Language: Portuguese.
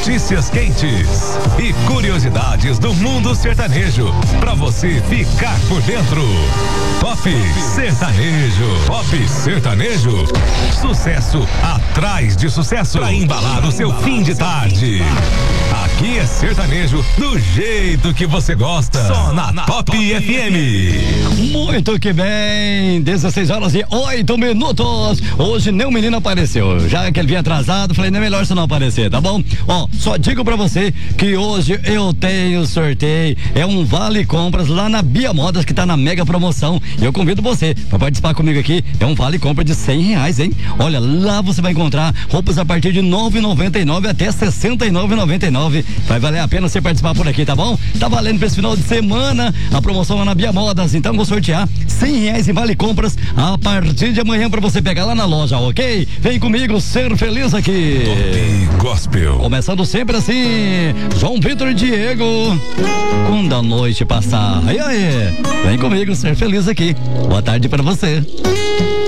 notícias quentes e curiosidades do mundo sertanejo, pra você ficar por dentro. Pop Sertanejo. Pop Sertanejo. Sucesso atrás de sucesso, pra embalar o seu fim de tarde. Aqui é sertanejo do jeito que você gosta. Só na Pop FM. Muito que bem, 16h08. Hoje nem o menino apareceu. Já que ele vinha atrasado, falei, não é melhor você não aparecer, tá bom? Ó, só digo pra você que hoje eu tenho sorteio. É um vale compras lá na Bia Modas, que tá na mega promoção. E eu convido você pra participar comigo aqui. É um vale compra de R$100, hein? Olha, lá você vai encontrar roupas a partir de R$9,99 até R$69,99. Vai valer a pena você participar por aqui, tá bom? Tá valendo pra esse final de semana a promoção lá na Bia Modas. Então vou sortear R$100 em vale compras a partir de amanhã pra você pegar lá na loja, ok? Vem comigo ser feliz aqui. Top Gospel. Começando sempre assim, João Vitor e Diego. Quando a noite passar, aí, vem comigo ser feliz aqui. Boa tarde pra você.